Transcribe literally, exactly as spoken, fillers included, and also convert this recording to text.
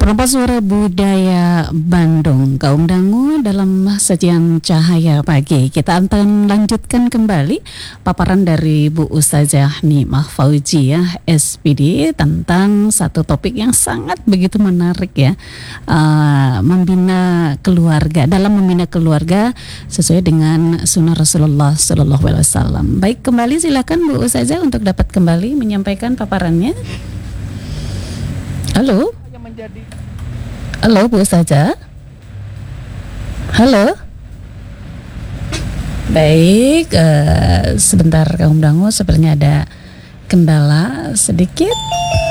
Perempuan Suara Budaya Bandung, kaum dangu dalam sajian Cahaya Pagi. Kita akan lanjutkan kembali paparan dari Bu Ustazah Nimah Fauziah S P D tentang satu topik yang sangat begitu menarik ya, uh, membina keluarga, dalam membina keluarga sesuai dengan sunnah Rasulullah Sallallahu Alaihi Wasallam. Baik, kembali silakan Bu Ustazah untuk dapat kembali menyampaikan paparannya. Halo. Halo Bu Ustazah. Halo. Baik, uh, sebentar kaum dangu sepertinya ada kendala sedikit.